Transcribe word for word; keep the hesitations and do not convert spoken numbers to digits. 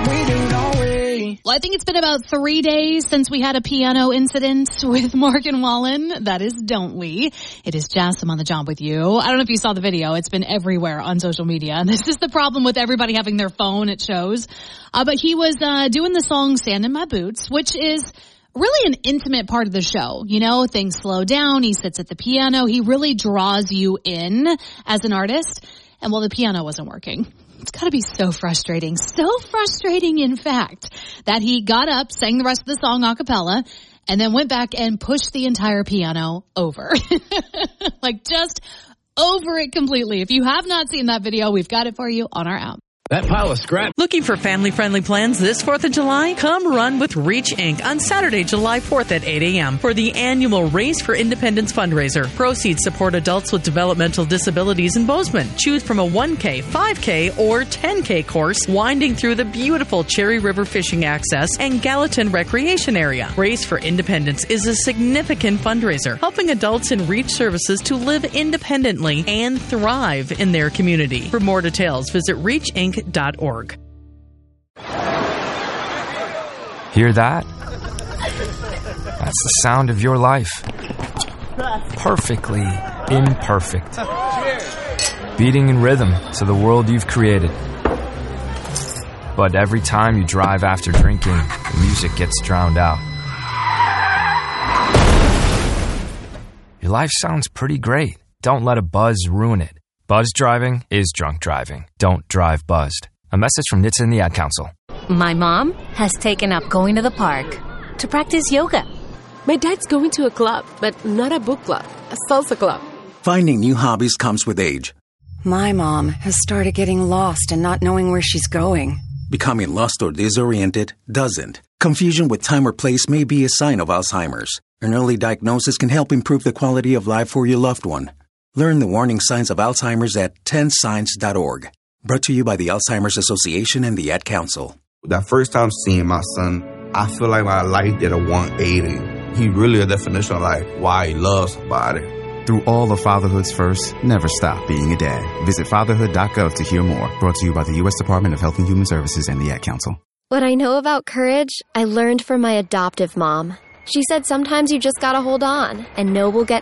We do, don't we? Well, I think it's been about three days since we had a piano incident with Morgan Wallen. That is, don't we? It is Jasmine on the job with you. I don't know if you saw the video. It's been everywhere on social media. And this is the problem with everybody having their phone. It shows. Uh, but he was uh, doing the song Sand in My Boots, which is really an intimate part of the show. You know, things slow down. He sits at the piano. He really draws you in as an artist. And well, the piano wasn't working. It's got to be so frustrating. So frustrating, in fact, that he got up, sang the rest of the song a cappella, and then went back and pushed the entire piano over. Like, just over it completely. If you have not seen that video, we've got it for you on our app. That pile of scrap. Looking for family-friendly plans this fourth of July? Come run with Reach Incorporated on Saturday, July fourth at eight a.m. for the annual Race for Independence fundraiser. Proceeds support adults with developmental disabilities in Bozeman. Choose from a one K, five K, or ten K course winding through the beautiful Cherry River Fishing Access and Gallatin Recreation Area. Race for Independence is a significant fundraiser, helping adults in Reach services to live independently and thrive in their community. For more details, visit reach inc dot org. Hear that? That's the sound of your life. Perfectly imperfect. Beating in rhythm to the world you've created. But every time you drive after drinking, the music gets drowned out. Your life sounds pretty great. Don't let a buzz ruin it. Buzz driving is drunk driving. Don't drive buzzed. A message from N H T S A and the Ad Council. My mom has taken up going to the park to practice yoga. My dad's going to a club, but not a book club, a salsa club. Finding new hobbies comes with age. My mom has started getting lost and not knowing where she's going. Becoming lost or disoriented doesn't. Confusion with time or place may be a sign of Alzheimer's. An early diagnosis can help improve the quality of life for your loved one. Learn the warning signs of Alzheimer's at ten signs dot org. Brought to you by the Alzheimer's Association and the Ad Council. That first time seeing my son, I feel like my life did a one eighty. He really a definition of like why he loves somebody. Through all of fatherhood's first, never stop being a dad. Visit fatherhood dot gov to hear more. Brought to you by the U S Department of Health and Human Services and the Ad Council. What I know about courage, I learned from my adoptive mom. She said sometimes you just gotta hold on, and know we'll get